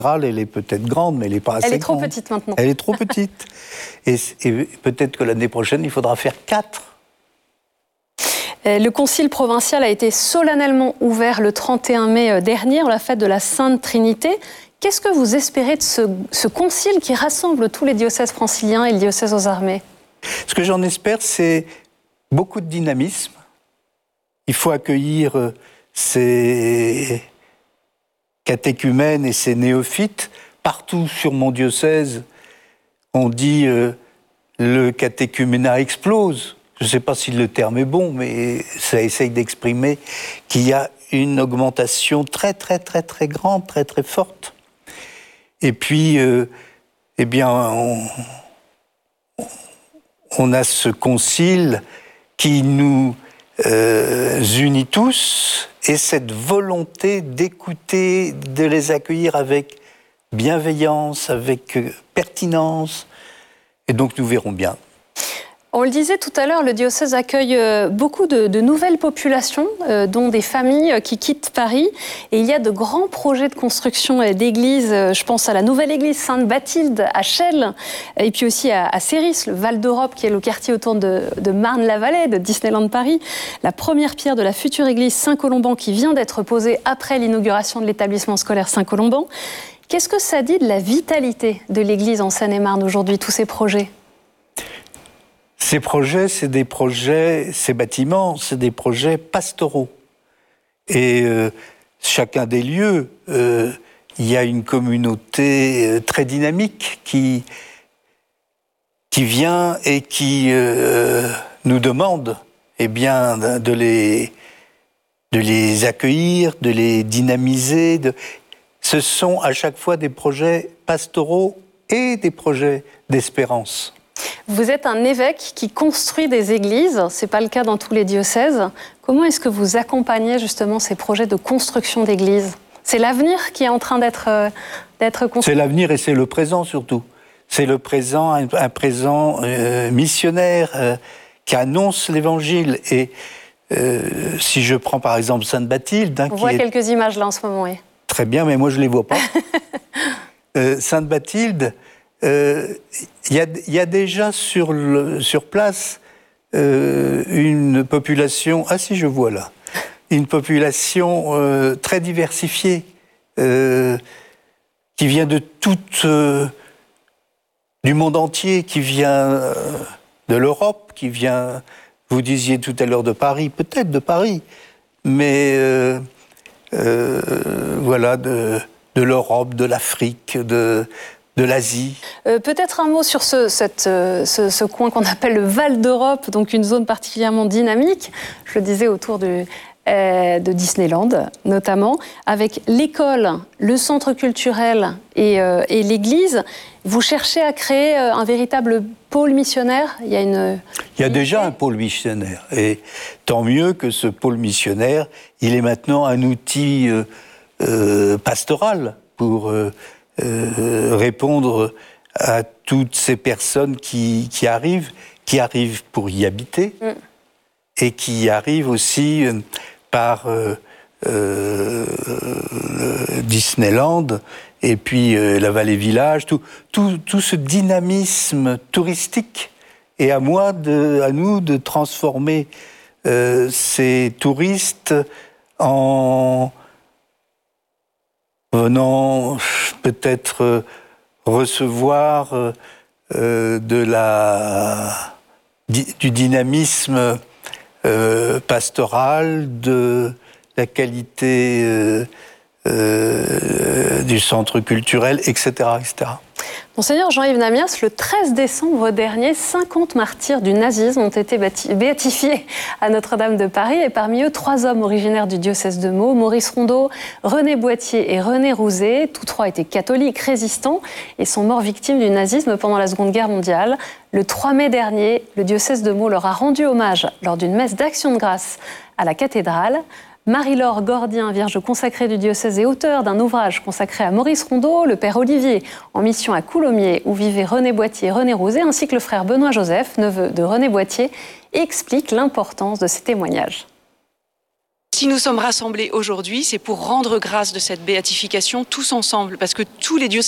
Elle est peut-être grande, mais elle n'est pas assez grande. Elle est trop petite maintenant. Elle est trop petite. Et peut-être que l'année prochaine, il faudra faire 4. Le concile provincial a été solennellement ouvert le 31 mai dernier, en la fête de la Sainte Trinité. Qu'est-ce que vous espérez de ce concile qui rassemble tous les diocèses franciliens et le diocèse aux armées? Ce que j'en espère, c'est beaucoup de dynamisme. Il faut accueillir ces catéchumènes et ces néophytes. Partout sur mon diocèse, on dit le catéchuménat explose. Je ne sais pas si le terme est bon, mais ça essaye d'exprimer qu'il y a une augmentation très, très, très, très grande, très, très forte. Et puis, eh bien, on a ce concile qui nous unit tous, et cette volonté d'écouter, de les accueillir avec bienveillance, avec pertinence. Et donc, nous verrons bien. On le disait tout à l'heure, le diocèse accueille beaucoup de nouvelles populations, dont des familles qui quittent Paris. Et il y a de grands projets de construction d'églises. Je pense à la nouvelle église Sainte-Bathilde à Chelles, et puis aussi à Céris, le Val d'Europe, qui est le quartier autour de Marne-la-Vallée, de Disneyland Paris. La première pierre de la future église Saint-Colomban qui vient d'être posée après l'inauguration de l'établissement scolaire Saint-Colomban. Qu'est-ce que ça dit de la vitalité de l'église en Seine-et-Marne aujourd'hui, tous ces projets ? Ces projets, c'est des projets, ces bâtiments, c'est des projets pastoraux. Et chacun des lieux, il y a une communauté très dynamique qui vient et qui nous demande eh bien, de les accueillir, de les dynamiser. Ce sont à chaque fois des projets pastoraux et des projets d'espérance. Vous êtes un évêque qui construit des églises, ce n'est pas le cas dans tous les diocèses. Comment est-ce que vous accompagnez justement ces projets de construction d'églises ? C'est l'avenir qui est en train d'être construit. C'est l'avenir et c'est le présent surtout. C'est le présent, un présent missionnaire qui annonce l'évangile. Et si je prends par exemple Sainte-Bathilde... On voit quelques images là en ce moment, oui. Très bien, mais moi je ne les vois pas. Sainte-Bathilde... Il y a déjà sur place une population, ah si je vois là, une population très diversifiée qui vient de du monde entier, qui vient de l'Europe, qui vient, vous disiez tout à l'heure de Paris, peut-être de Paris, mais voilà, de l'Europe, de l'Afrique, de l'Asie. Peut-être un mot sur ce coin qu'on appelle le Val d'Europe, donc une zone particulièrement dynamique, je le disais, autour de Disneyland notamment, avec l'école, le centre culturel et l'église. Vous cherchez à créer un véritable pôle missionnaire ? Il y a déjà un pôle missionnaire, et tant mieux que ce pôle missionnaire, il est maintenant un outil pastoral pour répondre à toutes ces personnes qui arrivent pour y habiter, et qui arrivent aussi par Disneyland, et puis la Vallée Village, tout ce dynamisme touristique. Et à nous de transformer ces touristes en venant peut-être recevoir du dynamisme pastoral, de la qualité du centre culturel, etc., etc. Monseigneur Jean-Yves Namias, le 13 décembre dernier, 50 martyrs du nazisme ont été béatifiés à Notre-Dame de Paris, et parmi eux, 3 hommes originaires du diocèse de Meaux, Maurice Rondeau, René Boittier et René Rouzet. Tous 3 étaient catholiques résistants et sont morts victimes du nazisme pendant la Seconde Guerre mondiale. Le 3 mai dernier, le diocèse de Meaux leur a rendu hommage lors d'une messe d'action de grâce à la cathédrale. Marie-Laure Gordien, vierge consacrée du diocèse et auteur d'un ouvrage consacré à Maurice Rondeau, le père Olivier, en mission à Coulommiers, où vivaient René Boittier et René Rouzet, ainsi que le frère Benoît Joseph, neveu de René Boittier, explique l'importance de ces témoignages. Si nous sommes rassemblés aujourd'hui, c'est pour rendre grâce de cette béatification tous ensemble, parce que tous les diocèses